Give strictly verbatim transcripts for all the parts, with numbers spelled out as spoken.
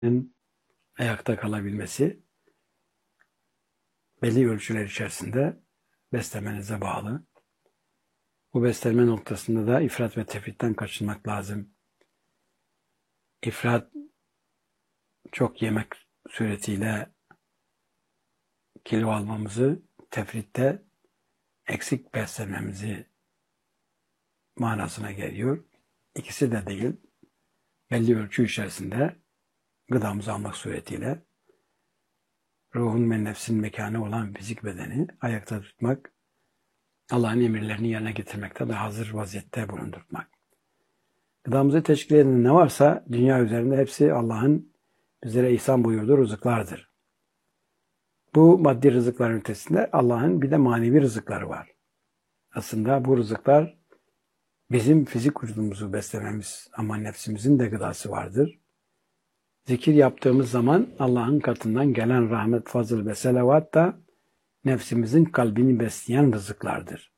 ayakta kalabilmesi belli ölçüler içerisinde beslemenize bağlı. Bu beslenme noktasında da ifrat ve tefritten kaçınmak lazım. İfrat çok yemek suretiyle kilo almamızı, tefritte eksik beslenmemizi manasına geliyor. İkisi de değil. Belli ölçü içerisinde gıdamızı almak suretiyle ruhun ve nefsin mekanı olan fizik bedeni ayakta tutmak, Allah'ın emirlerini yerine getirmekte de hazır vaziyette bulundurmak. Gıdamızı teşkil eden ne varsa dünya üzerinde hepsi Allah'ın bizlere ihsan buyurduğu rızıklardır. Bu maddi rızıkların ötesinde Allah'ın bir de manevi rızıkları var. Aslında bu rızıklar bizim fizik vücudumuzu beslememiz ama nefsimizin de gıdası vardır. Zikir yaptığımız zaman Allah'ın katından gelen rahmet, fazıl ve selavat da nefsimizin kalbini besleyen rızıklardır.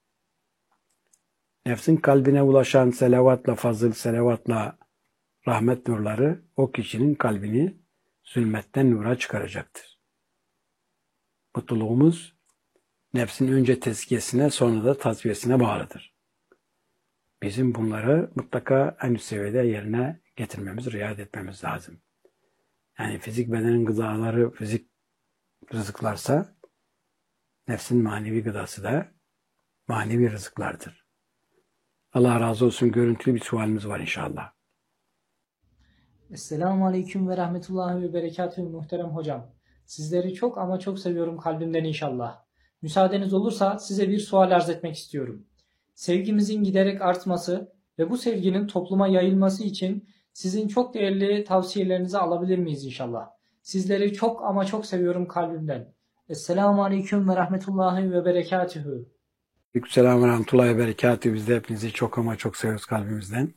Nefsin kalbine ulaşan selavatla, fazıl, selavatla rahmet nurları o kişinin kalbini zulmetten nura çıkaracaktır. Mutluluğumuz nefsin önce tezkiyesine sonra da tasfiyesine bağlıdır. Bizim bunları mutlaka en üst seviyede yerine getirmemiz, riayet etmemiz lazım. Yani fizik bedenin gıdaları fizik rızıklarsa nefsin manevi gıdası da manevi rızıklardır. Allah razı olsun. Görüntülü bir sualimiz var inşallah. Esselamu Aleyküm ve Rahmetullahi ve Berekatühü muhterem hocam. Sizleri çok ama çok seviyorum kalbimden inşallah. Müsaadeniz olursa size bir sual arz etmek istiyorum. Sevgimizin giderek artması ve bu sevginin topluma yayılması için sizin çok değerli tavsiyelerinizi alabilir miyiz inşallah? Sizleri çok ama çok seviyorum kalbimden. Esselamu Aleyküm ve Rahmetullahi ve Berekatühü. Aleykümselam ve Rahmetullahi ve Berekatühü. Biz de hepinizi çok ama çok seviyoruz kalbimizden.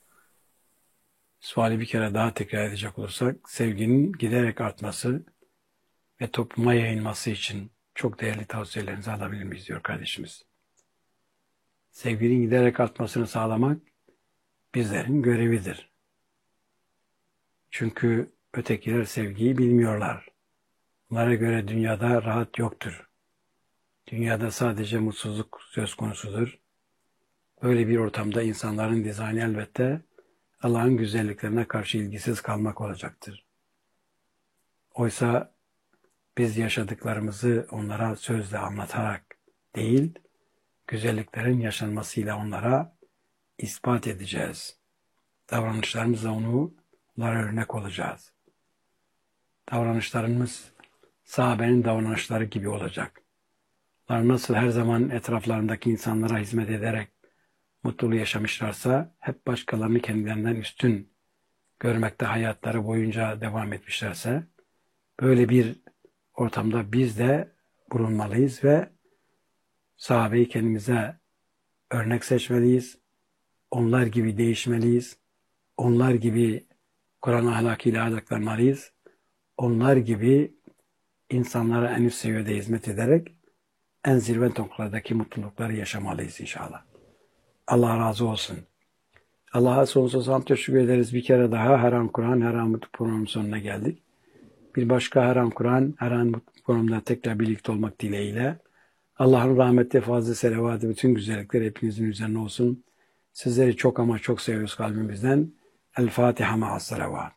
Suali bir kere daha tekrar edecek olursak, sevginin giderek artması ve topluma yayılması için çok değerli tavsiyelerinizi alabilir miyiz diyor kardeşimiz. Sevginin giderek artmasını sağlamak bizlerin görevidir. Çünkü ötekiler sevgiyi bilmiyorlar. Onlara göre dünyada rahat yoktur. Dünyada sadece mutsuzluk söz konusudur. Böyle bir ortamda insanların dizaynı elbette Allah'ın güzelliklerine karşı ilgisiz kalmak olacaktır. Oysa biz yaşadıklarımızı onlara sözle anlatarak değil, güzelliklerin yaşanmasıyla onlara ispat edeceğiz. Davranışlarımızla onu, onlara örnek olacağız. Davranışlarımız sahabenin davranışları gibi olacak. Onlar nasıl her zaman etraflarındaki insanlara hizmet ederek mutluluğu yaşamışlarsa, hep başkalarını kendilerinden üstün görmekte hayatları boyunca devam etmişlerse, böyle bir ortamda biz de bulunmalıyız ve sahabeyi kendimize örnek seçmeliyiz. Onlar gibi değişmeliyiz. Onlar gibi Kur'an ahlakıyla ahlaklanmalıyız. Onlar gibi insanlara en üst seviyede hizmet ederek en zirve noktalardaki mutlulukları yaşamalıyız inşallah. Allah razı olsun. Allah'a sonsuz hamd teşekkür ederiz. Bir kere daha Her An Kur'an, Her An Mutlu programının sonuna geldik. Bir başka Her An Kur'an, Her An Mutlu programında tekrar birlikte olmak dileğiyle. Allah'ın rahmeti, fazla selavatı, bütün güzellikler hepinizin üzerine olsun. Sizleri çok ama çok seviyoruz kalbimizden. El Fatiha ma'as salavat.